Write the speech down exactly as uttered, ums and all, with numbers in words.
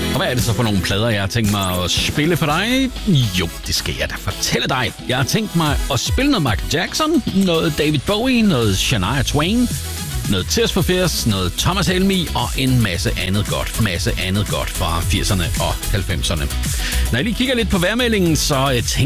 Og hvad er det så for nogle plader, jeg har tænkt mig at spille for dig? Jo, det skal jeg da fortælle dig. Jeg har tænkt mig at spille noget Michael Jackson, noget David Bowie, noget Shania Twain, noget Tears for Fears, noget Thomas Helmig og en masse andet godt. Masse andet godt fra firserne og halvfemserne. Når jeg lige kigger lidt på vejrmeldingen, så tænker